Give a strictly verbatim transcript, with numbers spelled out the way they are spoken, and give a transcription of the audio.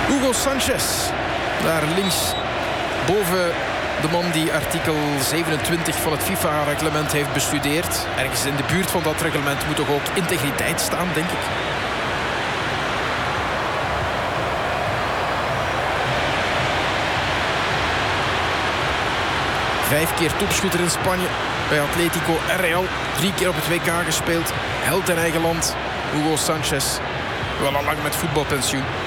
Hugo Sanchez, daar links boven de man die artikel zevenentwintig van het FIFA-reglement heeft bestudeerd. Ergens in de buurt van dat reglement moet toch ook integriteit staan, denk ik. Vijf keer topschutter in Spanje bij Atletico Real. Drie keer op het W K gespeeld. Held in eigen land. Hugo Sanchez. Wel al lang met voetbalpensioen.